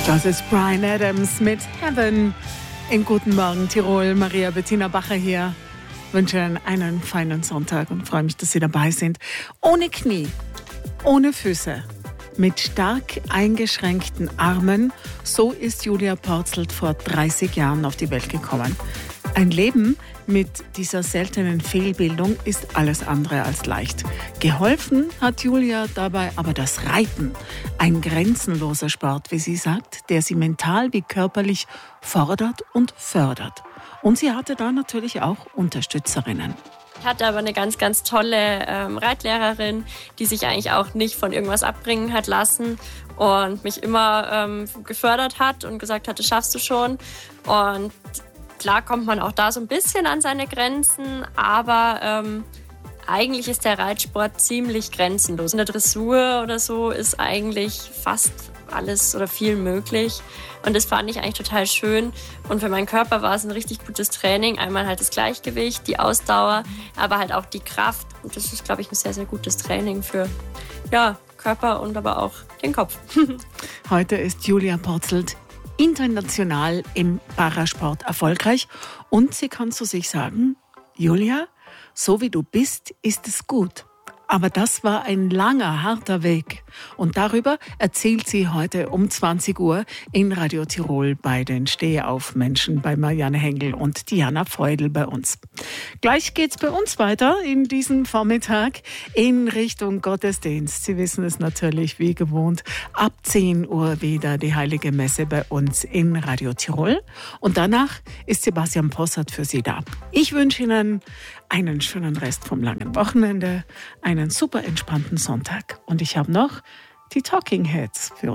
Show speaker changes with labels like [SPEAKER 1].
[SPEAKER 1] Das ist Bryan Adams mit Heaven. In Guten Morgen Tirol, Maria Bettina Bacher hier. Ich wünsche Ihnen einen feinen Sonntag und freue mich, dass Sie dabei sind. Ohne Knie, ohne Füße, mit stark eingeschränkten Armen, so ist Julia Porzelt vor 30 Jahren auf die Welt gekommen. Ein Leben mit dieser seltenen Fehlbildung ist alles andere als leicht. Geholfen hat Julia dabei aber das Reiten. Ein grenzenloser Sport, wie sie sagt, der sie mental wie körperlich fordert und fördert. Und sie hatte da natürlich auch Unterstützerinnen.
[SPEAKER 2] Ich hatte aber eine ganz, ganz tolle Reitlehrerin, die sich eigentlich auch nicht von irgendwas abbringen hat lassen und mich immer gefördert hat und gesagt hat, das schaffst du schon. Und klar kommt man auch da so ein bisschen an seine Grenzen, aber eigentlich ist der Reitsport ziemlich grenzenlos. In der Dressur oder so ist eigentlich fast alles oder viel möglich. Und das fand ich eigentlich total schön. Und für meinen Körper war es ein richtig gutes Training. Einmal halt das Gleichgewicht, die Ausdauer, aber halt auch die Kraft. Und das ist, glaube ich, ein sehr, sehr gutes Training für Körper und aber auch den Kopf.
[SPEAKER 1] Heute ist Julia Porzelt international im Parasport erfolgreich. Und sie kann zu sich sagen, Julia, so wie du bist, ist es gut. Aber das war ein langer, harter Weg. Und darüber erzählt sie heute um 20 Uhr in Radio Tirol bei den Stehaufmenschen bei Marianne Hengel und Diana Feudel bei uns. Gleich geht's bei uns weiter in diesem Vormittag in Richtung Gottesdienst. Sie wissen es natürlich wie gewohnt. Ab 10 Uhr wieder die Heilige Messe bei uns in Radio Tirol. Und danach ist Sebastian Possart für Sie da. Ich wünsche Ihnen einen schönen Rest vom langen Wochenende, einen super entspannten Sonntag. Und ich habe noch die Talking Heads für uns.